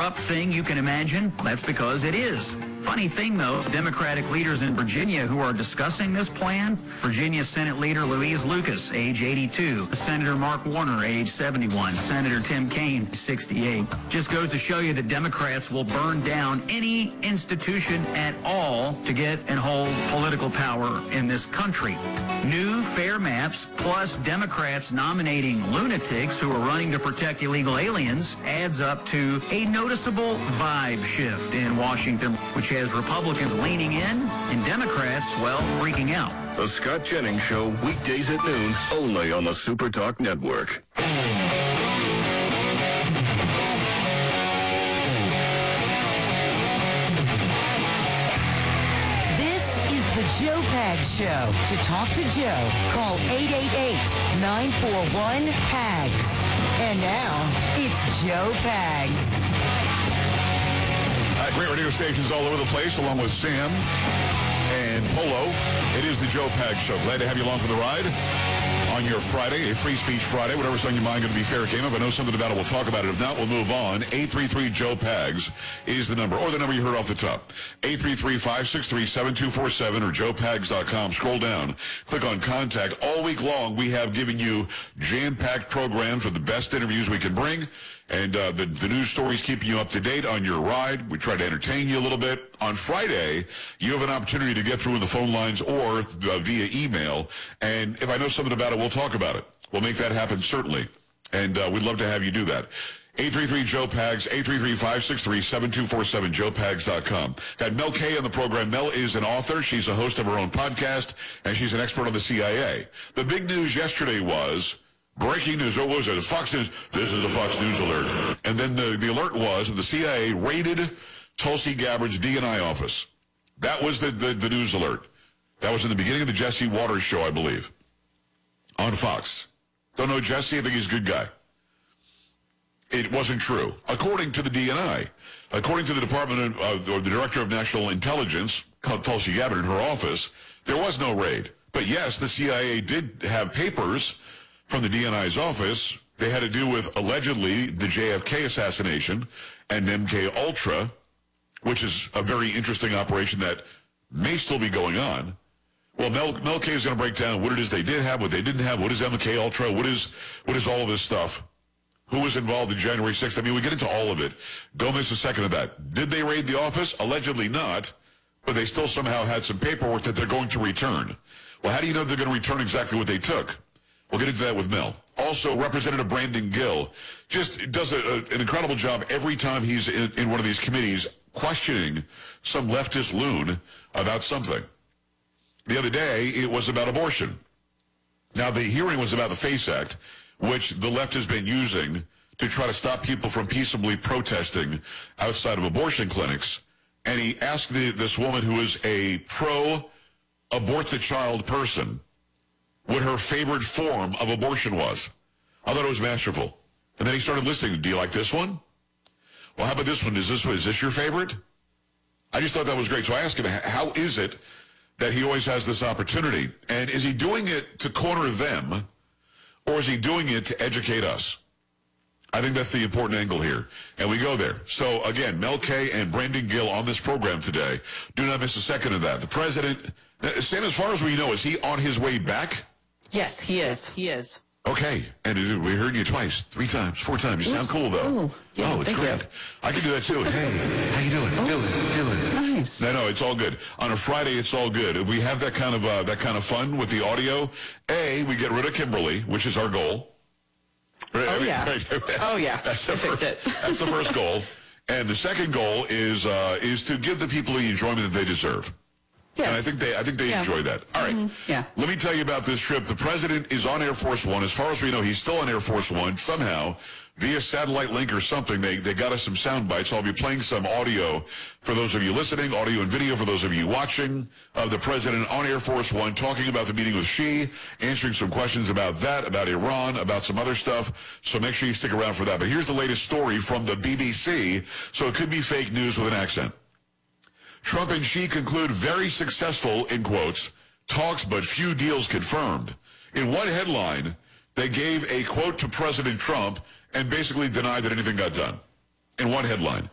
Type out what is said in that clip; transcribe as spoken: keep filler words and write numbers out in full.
corrupt thing you can imagine? That's because it is. Funny thing, though, Democratic leaders in Virginia who are discussing this plan, Virginia Senate Leader Louise Lucas, age eighty-two, Senator Mark Warner, age seventy-one, Senator Tim Kaine, sixty-eight. Just goes to show you that Democrats will burn down any institution at all to get and hold political power in this country. New fair maps, plus Democrats nominating lunatics who are running to protect illegal aliens, adds up to a noticeable vibe shift in Washington, which has Republicans leaning in and Democrats, well, freaking out. The Scott Jennings Show, weekdays at noon, only on the Super Talk Network. This is the Joe Pags Show. To talk to Joe, call eight eight eight, nine four one, P A G S. And now, it's Joe Pags. Uh, great radio stations all over the place, along with Sam and Polo. It is the Joe Pags Show. Glad to have you along for the ride on your Friday, a free speech Friday. Whatever's on your mind, going to be fair game. If I know something about it, we'll talk about it. If not, we'll move on. eight three three, Joe Pags is the number, or the number you heard off the top. eight three three, five six three, seven two four seven or joe pags dot com. Scroll down, click on contact. All week long, we have given you jam-packed programs with the best interviews we can bring. And uh, the, the news stories keeping you up to date on your ride. We try to entertain you a little bit. On Friday, you have an opportunity to get through in the phone lines or uh, via email. And if I know something about it, we'll talk about it. We'll make that happen, certainly. And uh, we'd love to have you do that. eight three three, Joe Pags, eight three three, five six three, seven two four seven, joe pags dot com. Got Mel Kay on the program. Mel is an author. She's a host of her own podcast, and she's an expert on the C I A. The big news yesterday was... breaking news. What was it? Fox News. This is a Fox News alert. And then the, the alert was that the C I A raided Tulsi Gabbard's D and I office. That was the, the, the news alert. That was in the beginning of the Jesse Waters show, I believe, on Fox. Don't know Jesse. I think he's a good guy. It wasn't true. According to the D and I, according to the Department of, uh, or the Director of National Intelligence, Tulsi Gabbard in her office, there was no raid. But yes, the C I A did have papers from the D N I's office. They had to do with, allegedly, the J F K assassination and M K Ultra, which is a very interesting operation that may still be going on. Well, Mel, Mel Kay is going to break down what it is they did have, what they didn't have, what is M K Ultra, what is, what is all of this stuff, who was involved in January sixth. I mean, we get into all of it. Don't miss a second of that. Did they raid the office? Allegedly not, but they still somehow had some paperwork that they're going to return. Well, how do you know they're going to return exactly what they took? We'll get into that with Mel. Also, Representative Brandon Gill just does a, a, an incredible job every time he's in, in one of these committees questioning some leftist loon about something. The other day, it was about abortion. Now, the hearing was about the FACE Act, which the left has been using to try to stop people from peaceably protesting outside of abortion clinics. And he asked the, this woman who is a pro-abort-the-child person what her favorite form of abortion was. I thought it was masterful. And then he started listening. Do you like this one? Well, how about this one? Is this is this your favorite? I just thought that was great. So I asked him, how is it that he always has this opportunity? And is he doing it to corner them, or is he doing it to educate us? I think that's the important angle here. And we go there. So, again, Mel Kay and Brandon Gill on this program today. Do not miss a second of that. The president, Sam, as far as we know, is he on his way back? Yes, he is. He is. Okay. And we heard you twice, three times, four times. You Oops. sound cool, though. Ooh, yeah, oh, it's thank great. you. I can do that, too. Hey, how you doing? Oh, Doing, doing. nice. No, no, it's all good. On a Friday, it's all good. If we have that kind of uh, that kind of fun with the audio, A, we get rid of Kimberly, which is our goal. Right, Oh, I mean, yeah. right. Oh, yeah. That's the, I first, fixed it. that's the first goal. And the second goal is uh, is to give the people the enjoyment that they deserve. Yes. And I think they I think they Yeah. enjoy that. All right. Mm-hmm. Yeah. Let me tell you about this trip. The president is on Air Force One. As far as we know, he's still on Air Force One. Somehow, via satellite link or something, they, they got us some sound bites. So I'll be playing some audio for those of you listening, audio and video for those of you watching, of the president on Air Force One talking about the meeting with Xi, answering some questions about that, about Iran, about some other stuff. So make sure you stick around for that. But here's the latest story from the B B C, so it could be fake news with an accent. Trump and Xi conclude very successful, in quotes, talks but few deals confirmed. In one headline, they gave a quote to President Trump and basically denied that anything got done. In one headline.